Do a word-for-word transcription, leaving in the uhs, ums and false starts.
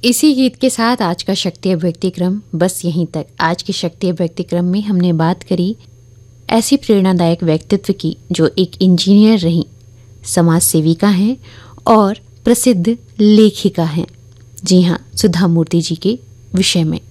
इसी गीत के साथ आज का शक्ति अभिव्यक्ति क्रम बस यहीं तक। आज की शक्ति अभिव्यक्ति क्रम में हमने बात करी ऐसी प्रेरणादायक व्यक्तित्व की जो एक इंजीनियर रहीं, समाज सेविका हैं और प्रसिद्ध लेखिका हैं। जी हाँ, सुधा मूर्ति जी के विषय में।